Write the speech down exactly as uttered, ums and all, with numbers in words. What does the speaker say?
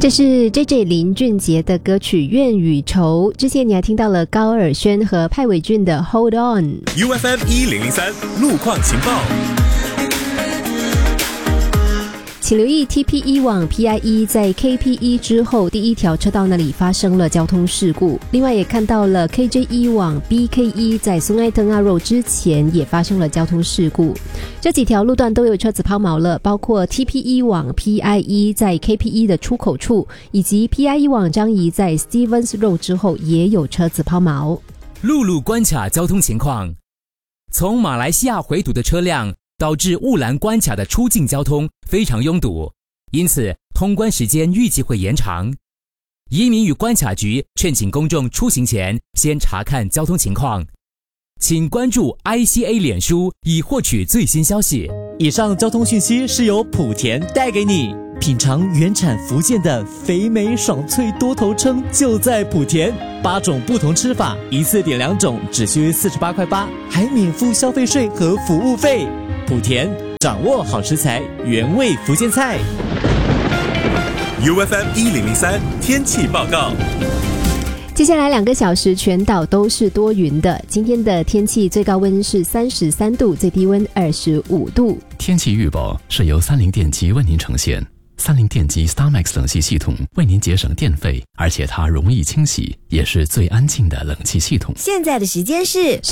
这是 J J 林俊杰的歌曲《怨与仇》，之前你还听到了高尔宣和派伟俊的 Hold On。 U F M 一零零三路况情报， 请留意 T P E 往 P I E 在 K P E 之后第一条车道那里发生了交通事故，另外也看到了 K J E 往 B K E 在松爱登阿路之前也发生了交通事故，这几条路段都有车子抛锚了，包括 T P E 往 P I E 在 K P E 的出口处，以及 P I E 往张仪在 Stevens Road 之后也有车子抛锚。 陆路关卡交通情况，从马来西亚回堵的车辆导致雾兰关卡的出境交通非常拥堵，因此通关时间预计会延长。移民与关卡局劝请公众出行前先查看交通情况，请关注 I C A 脸书以获取最新消息。 以上交通讯息是由莆田带给你。品尝原产福建的肥美爽脆多头称就在莆田，八种不同吃法，一次点两种，只需四十八块八，还免付消费税和服务费。莆田掌握好食材，原味福建菜。 U F M 一零零三天气报告。 接下来两个小时全岛都是多云的，今天的天气最高温是三十三度，最低温二十五度。 天气预报是由三菱电机为您呈现。三菱电机 StarMax 冷气系统为您节省电费，而且它容易清洗，也是最安静的冷气系统。 现在的时间是